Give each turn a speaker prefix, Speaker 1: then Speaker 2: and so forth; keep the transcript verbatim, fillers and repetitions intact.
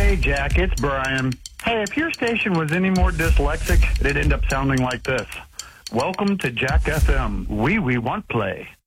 Speaker 1: Hey, Jack, it's Brian. Hey, if your station was any more dyslexic, it'd end up sounding like this. Welcome to Jack F M. We, we want play.